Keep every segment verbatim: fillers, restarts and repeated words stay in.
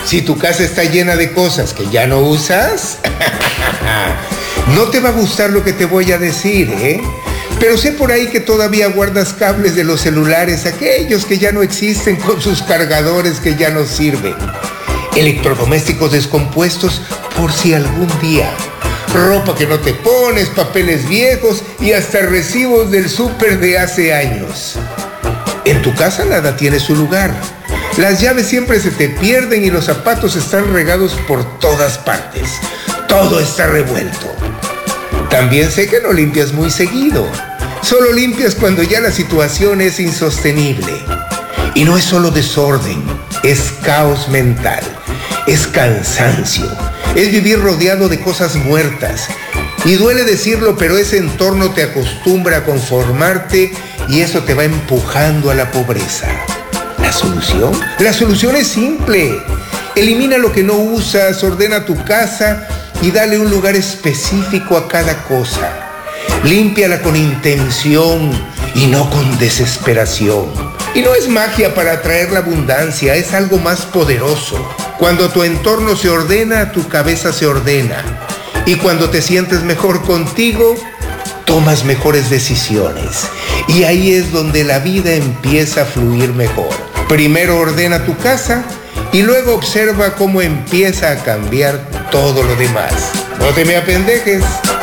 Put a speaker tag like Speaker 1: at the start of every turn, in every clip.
Speaker 1: Si tu casa está llena de cosas que ya no usas, no te va a gustar lo que te voy a decir, ¿eh? Pero sé por ahí que todavía guardas cables de los celulares, aquellos que ya no existen con sus cargadores que ya no sirven. Electrodomésticos descompuestos por si algún día. Ropa que no te pones, papeles viejos y hasta recibos del súper de hace años. En tu casa nada tiene su lugar. Las llaves siempre se te pierden y los zapatos están regados por todas partes. Todo está revuelto. También sé que no limpias muy seguido. Solo limpias cuando ya la situación es insostenible. Y no es solo desorden, es caos mental, es cansancio, es vivir rodeado de cosas muertas. Y duele decirlo, pero ese entorno te acostumbra a conformarte y eso te va empujando a la pobreza. ¿La solución? La solución es simple. Elimina lo que no usas, ordena tu casa y dale un lugar específico a cada cosa. Límpiala con intención y no con desesperación. Y no es magia para atraer la abundancia, es algo más poderoso. Cuando tu entorno se ordena, tu cabeza se ordena. Y cuando te sientes mejor contigo, tomas mejores decisiones. Y ahí es donde la vida empieza a fluir mejor. Primero ordena tu casa y luego observa cómo empieza a cambiar todo lo demás. No te me apendejes.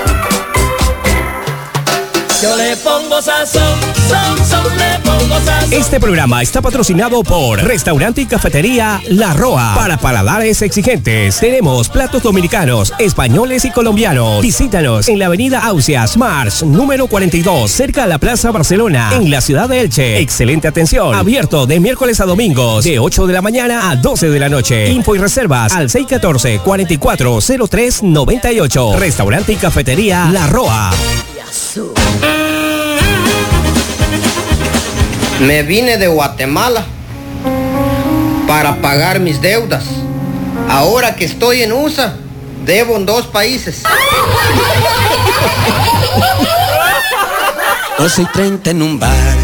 Speaker 2: Yo le pongo sazón, son, son, le pongo sazón.
Speaker 3: Este programa está patrocinado por Restaurante y Cafetería La Roa. Para paladares exigentes, tenemos platos dominicanos, españoles y colombianos. Visítanos en la avenida Ausias, March, número cuarenta y dos, cerca a la Plaza Barcelona, en la ciudad de Elche. Excelente atención. Abierto de miércoles a domingos, de ocho de la mañana a doce de la noche. Info y reservas al seis uno cuatro, cuatro cuatro cero tres nueve ocho. Restaurante y Cafetería La Roa.
Speaker 4: Me vine de Guatemala para pagar mis deudas. Ahora que estoy en U S A, debo en dos países.
Speaker 5: doce y treinta en un bar,